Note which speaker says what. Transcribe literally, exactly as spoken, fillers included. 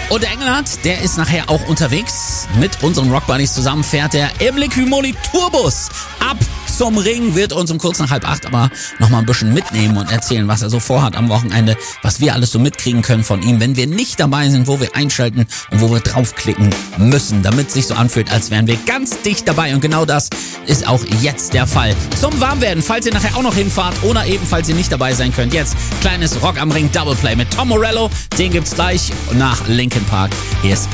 Speaker 1: Und der Engelhardt, der ist nachher auch unterwegs. Mit unseren Rock Buddies zusammen fährt er im Liquimoli Tourbus ab zum Ring, wird uns um kurz nach halb acht aber nochmal ein bisschen mitnehmen und erzählen, was er so vorhat am Wochenende, was wir alles so mitkriegen können von ihm, wenn wir nicht dabei sind, wo wir einschalten und wo wir draufklicken müssen, damit es sich so anfühlt, als wären wir ganz dicht dabei. Und genau das ist auch jetzt der Fall. Zum Warmwerden, falls ihr nachher auch noch hinfahrt oder eben, falls ihr nicht dabei sein könnt, jetzt kleines Rock am Ring Double Play mit Tom Morello, den gibt's gleich nach Linkin Park. Hier ist